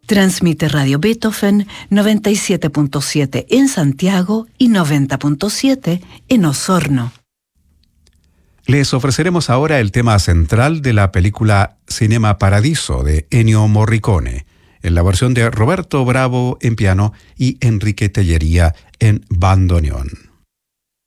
Transmite Radio Beethoven 97.7 en Santiago y 90.7 en Osorno. Les ofreceremos ahora el tema central de la película Cinema Paradiso de Ennio Morricone, en la versión de Roberto Bravo en piano y Enrique Tellería en bandoneón.